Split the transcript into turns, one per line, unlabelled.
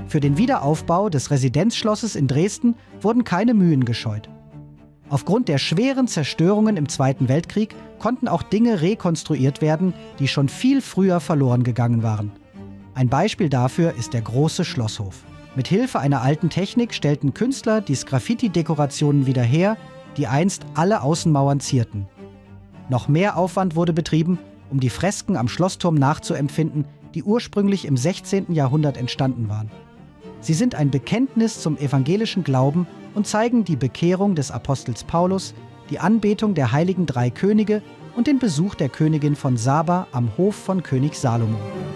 Für den Wiederaufbau des Residenzschlosses in Dresden wurden keine Mühen gescheut. Aufgrund der schweren Zerstörungen im Zweiten Weltkrieg konnten auch Dinge rekonstruiert werden, die schon viel früher verloren gegangen waren. Ein Beispiel dafür ist der große Schlosshof. Mit Hilfe einer alten Technik stellten Künstler die Sgraffiti-Dekorationen wieder her, die einst alle Außenmauern zierten. Noch mehr Aufwand wurde betrieben, um die Fresken am Schlossturm nachzuempfinden, die ursprünglich im 16. Jahrhundert entstanden waren. Sie sind ein Bekenntnis zum evangelischen Glauben und zeigen die Bekehrung des Apostels Paulus, die Anbetung der heiligen drei Könige und den Besuch der Königin von Saba am Hof von König Salomo.